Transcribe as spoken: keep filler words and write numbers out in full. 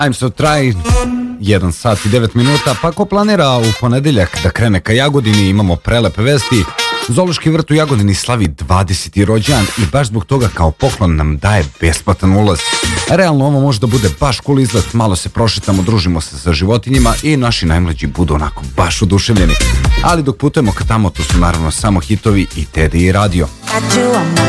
I'm so trying. Jedan sat i devet minuta, pa ko planira u ponedeljak da krene ka Jagodini, imamo prelepe vesti. Zoološki vrt u Jagodini slavi dvadeseti rođendan i baš zbog toga kao poklon nam daje besplatan ulaz. Realno ovo može da bude baš cool izlet, malo se prošetamo, družimo se sa životinjima i naši najmlađi budu onako baš oduševljeni. Ali dok putujemo ka tamo, tu su naravno samo hitovi i Teddy i radio.